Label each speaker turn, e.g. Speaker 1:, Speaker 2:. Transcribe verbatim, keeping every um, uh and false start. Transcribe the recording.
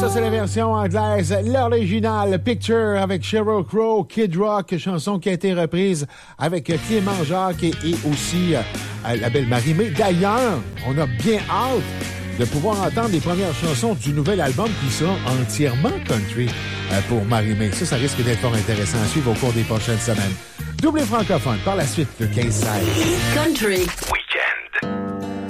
Speaker 1: Ça, c'est la version anglaise. L'original Picture avec Sheryl Crow, Kid Rock, chanson qui a été reprise avec Clément Jacques et, et aussi euh, la belle Marie-Mé. D'ailleurs, on a bien hâte de pouvoir entendre les premières chansons du nouvel album qui sera entièrement country euh, pour Marie-Mé. Ça, ça risque d'être fort intéressant à suivre au cours des prochaines semaines. Double francophone, par la suite, le quinze seize.
Speaker 2: Country.
Speaker 3: We